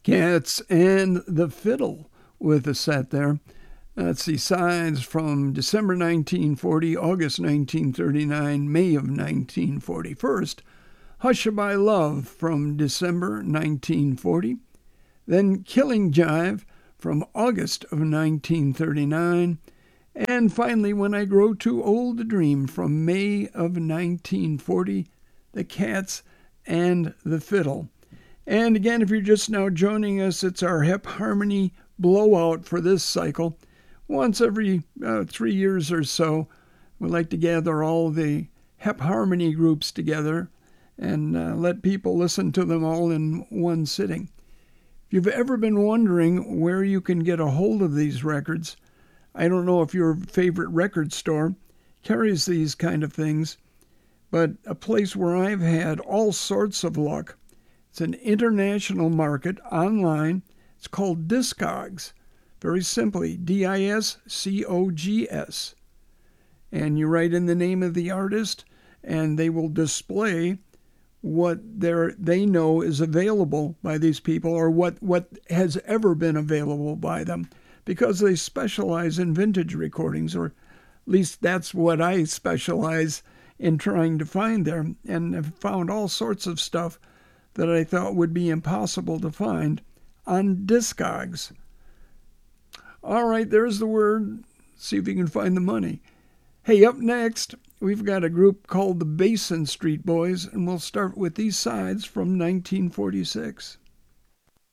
Cats and the Fiddle with a set there. That's the sides from December 1940, August 1939, May of 1941. Hush-A-Bye Love from December 1940. Then Killing Jive from August of 1939. And finally, When I Grow Too Old to Dream from May of 1940, the Cats and the Fiddle. And again, if you're just now joining us, it's our Hep Harmony blowout for this cycle. Once every 3 years or so, we like to gather all the Hep Harmony groups together and let people listen to them all in one sitting. If you've ever been wondering where you can get a hold of these records, I don't know if your favorite record store carries these kind of things, but a place where I've had all sorts of luck. It's an international market online. It's called Discogs. Very simply, Discogs. And you write in the name of the artist, and they will display what they know is available by these people, or what has ever been available by them, because they specialize in vintage recordings, or at least that's what I specialize in trying to find there, and have found all sorts of stuff that I thought would be impossible to find on Discogs. All right, there's the word. See if you can find the money. Hey, up next, we've got a group called the Basin Street Boys, and we'll start with these sides from 1946.